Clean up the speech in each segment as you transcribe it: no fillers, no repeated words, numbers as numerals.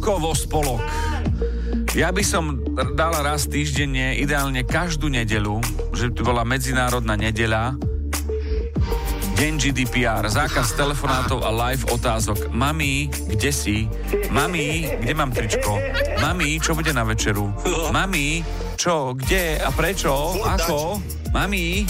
Kovospolok. Ja by som dal raz týždenne, ideálne každú nedeľu, že to bola medzinárodná nedeľa, deň GDPR, zákaz telefonátov a live otázok. Mami, kde si? Mami, kde mám tričko? Mami, čo bude na večeru? Mami, čo, kde a prečo? Ako? Mami?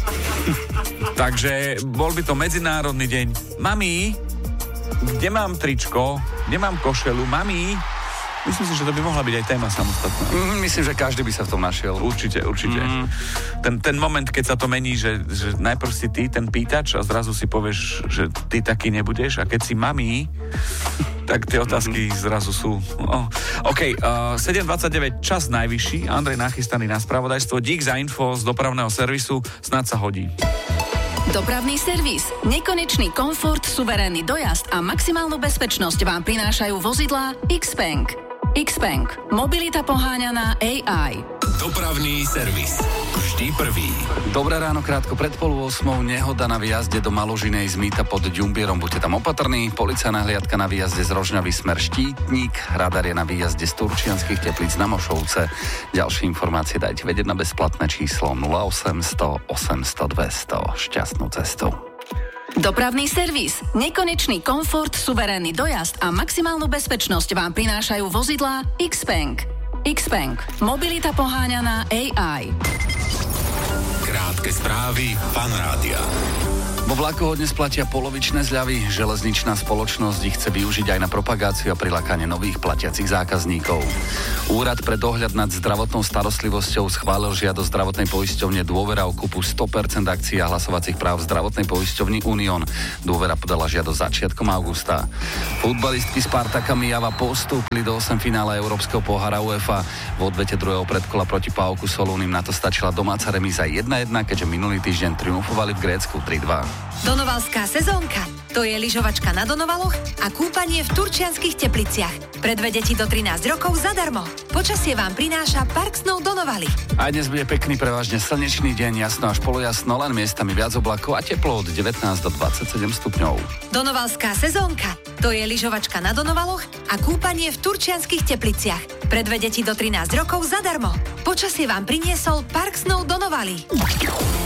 Takže bol by to medzinárodný deň. Mami, kde mám tričko? Kde mám košelu? Mami? Myslím si, že to by mohla byť aj téma samostatná. Myslím, že každý by sa v tom našiel. Určite. Ten moment, keď sa to mení, že najprv si ty ten pýtač a zrazu si povieš, že ty taký nebudeš a keď si mami, tak tie otázky zrazu sú. OK, 7.29, čas najvyšší. Andrej nachystaný na spravodajstvo. Dík za info z dopravného servisu. Snáď sa hodí. Dopravný servis. Nekonečný komfort, suverénny dojazd a maximálnu bezpečnosť vám prinášajú vozidlá Xpeng. Xpeng. Mobilita poháňaná AI. Dopravný servis. Vždy prvý. Dobré ráno, krátko pred 7:30. Nehoda na výjazde do Maložinej z Mýta pod Ďumbierom. Buďte tam opatrní. Policajná hliadka na výjazde z Rožňavy smer Štítnik. Radar je na výjazde z Turčianskych Teplíc na Mošovce. Ďalšie informácie dajte vedieť na bezplatné číslo 0800 800 200. Šťastnú cestu. Dopravný servis. Nekonečný komfort, suverénny dojazd a maximálnu bezpečnosť vám prinášajú vozidlá Xpeng. Xpeng. Mobilita poháňaná AI. Krátke správy Fan Rádia. Vo vlakoch dnes platia polovičné zľavy. Železničná spoločnosť ich chce využiť aj na propagáciu a prilákanie nových platiacich zákazníkov. Úrad pre dohľad nad zdravotnou starostlivosťou schválil žiadosť zdravotnej poisťovne Dôvera o kúpu 100% akcií a hlasovacích práv zdravotnej poisťovny Unión. Dôvera podala žiadosť začiatkom augusta. Futbalistky Spartaka Mijava postúpili do 8 finále Európskeho pohára UEFA. V odvete druhého predkola proti PAOKu Solúnim na to stačila domáca remíza 1-1, keďže minulý týždeň triumfovali v Grécku 3-2. Donovalská sezónka. To je lyžovačka na Donovaloch a kúpanie v Turčianskych Tepliciach. Pre dve deti do 13 rokov zadarmo. Počasie vám prináša Park Snow Donovali. Aj dnes bude pekný, prevažne slnečný deň, jasno až polojasno, len miestami viac oblakov a teplo od 19 do 27 stupňov. Donovalská sezónka. To je lyžovačka na Donovaloch a kúpanie v Turčianskych Tepliciach. Pre dve deti do 13 rokov zadarmo. Počasie vám priniesol Park Snow Donovali.